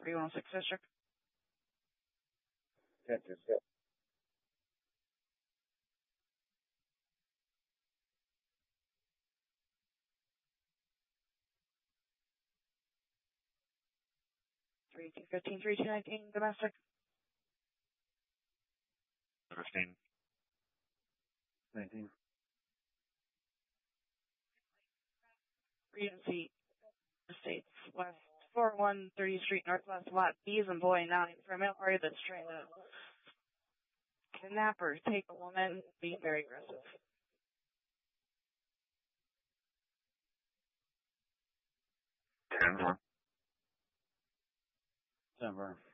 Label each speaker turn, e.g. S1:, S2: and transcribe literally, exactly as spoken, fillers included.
S1: three one six District.
S2: Texas.
S1: three two fifteen, three two nineteen, domestic.
S3: fifteen.
S2: nineteen.
S1: Regency Estates West, four one thirtieth Street Northwest, Lot B's and Boy nine, for a male party that's trying to kidnap or take a woman, being very aggressive.
S3: ten.
S2: Denver.